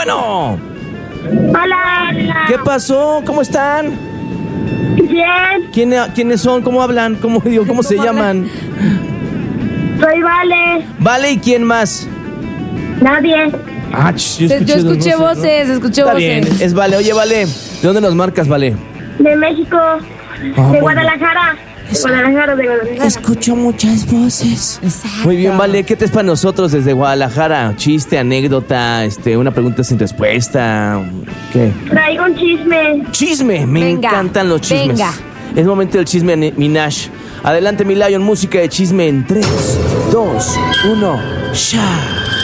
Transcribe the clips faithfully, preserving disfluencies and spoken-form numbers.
bueno. Hola. ¿Qué pasó? ¿Cómo están? Bien. ¿Quién, ¿Quiénes son? ¿Cómo hablan? ¿Cómo, digo, ¿cómo se llaman? Soy Vale. Vale, ¿y quién más? Nadie. Ah, ch, yo Se- escuché, Yo dos escuché voces, voces, ¿no? escuché Está voces. bien, es Vale. Oye, Vale, ¿de dónde nos marcas, Vale? De México. Ah, de bueno. Guadalajara. De Guadalajara, de Guadalajara. Escucho muchas voces. Exacto. Muy bien, Vale, ¿qué te es para nosotros desde Guadalajara? Chiste, anécdota, este, una pregunta sin respuesta. ¿Qué? Traigo un chisme. Chisme, me Venga, encantan los chismes. venga. Es momento del chisme, Minash. Adelante, mi Lion, música de chisme en tres, dos, uno, ya.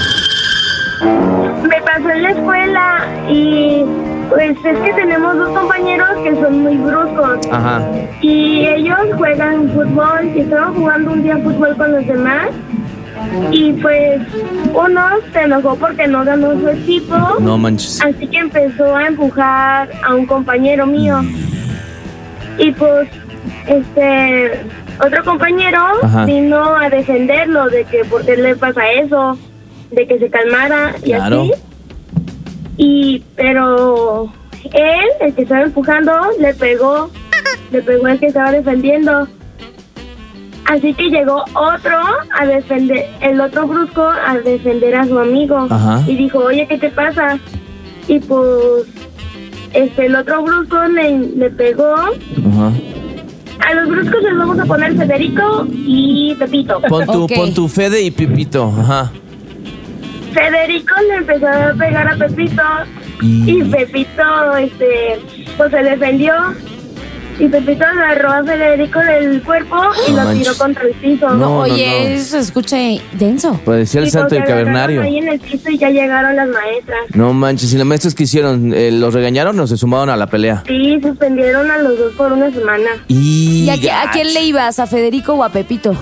Me pasó en la escuela y pues es que tenemos dos compañeros que son muy bruscos. Ajá. Y ellos juegan fútbol y estaban jugando un día fútbol con los demás. Y pues uno se enojó porque no ganó su equipo. No manches. Así que empezó a empujar a un compañero mío. Y pues, este, otro compañero Ajá. vino a defenderlo de que por qué le pasa eso, de que se calmara y Claro. así. Y, pero él, el que estaba empujando, le pegó, le pegó el que estaba defendiendo. Así que llegó otro a defender, el otro brusco a defender a su amigo. Ajá. Y dijo, oye, ¿qué te pasa? Y pues, este, el otro brusco le, le pegó. Ajá. A los bruscos les vamos a poner Federico y Pepito. Pon tu, Ok. pon tu Fede y Pipito. Ajá. Federico le empezó a pegar a Pepito Y- y Pepito, este, pues se defendió. Y Pepito agarró a Federico del cuerpo y No lo manches. tiró contra el piso. No, no, Oye, no. eso se escucha denso. Parecía el Y santo pues del se agarraron cavernario. ahí en el piso y ya llegaron las maestras. No manches, ¿y los maestros qué hicieron? Eh, ¿Los regañaron o se sumaron a la pelea? Sí, suspendieron a los dos por una semana. Y, ¿Y a, qui- a quién le ibas? ¿A Federico o a Pepito?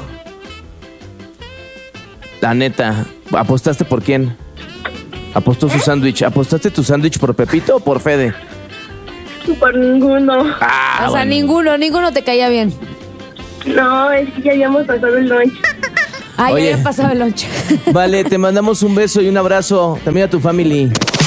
La neta, ¿apostaste por quién? ¿Apostó su sándwich? ¿Apostaste tu sándwich por Pepito o por Fede? Por ninguno. Ah, o sea, bueno. ninguno, ninguno te caía bien. No, es que ya habíamos pasado el lunch. Ay, Oye. ya había pasado el lunch. Vale, te mandamos un beso y un abrazo. También a tu family.